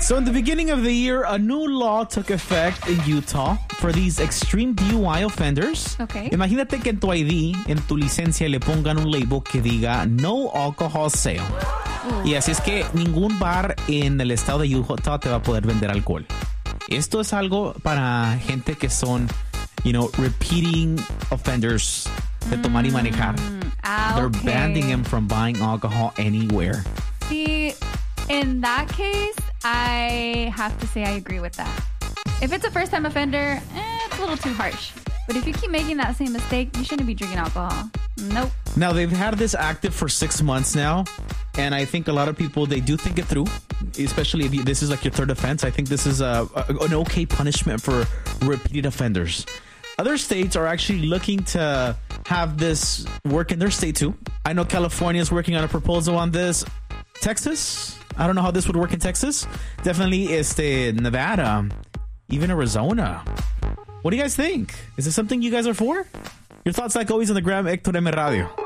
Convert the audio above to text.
So in the beginning of the year, a new law took effect in Utah for these extreme DUI offenders. Okay. Imagínate que en tu ID, en tu licencia, le pongan un label que diga no alcohol sale. Y así es que ningún bar en el estado de Utah te va a poder vender alcohol. Esto es algo para gente que son, repeating offenders de tomar y manejar. They're banning them from buying alcohol anywhere. See, in that case, I have to say I agree with that. If it's a first-time offender, it's a little too harsh. But if you keep making that same mistake, you shouldn't be drinking alcohol. Nope. Now, they've had this active for 6 months now, and I think a lot of people, they do think it through, especially if this is like your third offense. I think this is an okay punishment for repeated offenders. Other states are actually looking to have this work in their state too. I know California is working on a proposal on this. Texas, I don't know how this would work in Texas. Definitely Nevada, even Arizona. What do you guys think? Is this something you guys are for? Your thoughts, like always, on the gram, Hector M Radio.